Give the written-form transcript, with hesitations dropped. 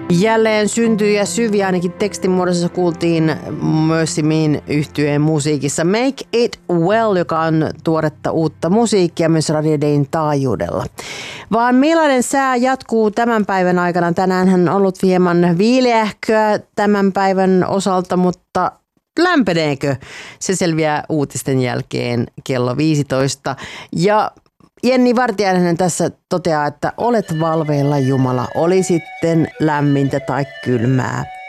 Jälleen syntyy ja syviä, ainakin tekstin muodossa kuultiin Mercy Mein yhtyeen musiikissa Make It Well, joka on tuoretta uutta musiikkia myös Radio Dayn taajuudella. Vaan millainen sää jatkuu tämän päivän aikana? Tänäänhän on ollut hieman viileähköä tämän päivän osalta, mutta lämpeneekö? Se selviää uutisten jälkeen kello 15. Ja Jenni Vartiainen tässä toteaa, että olet valveilla Jumala, oli sitten lämmintä tai kylmää.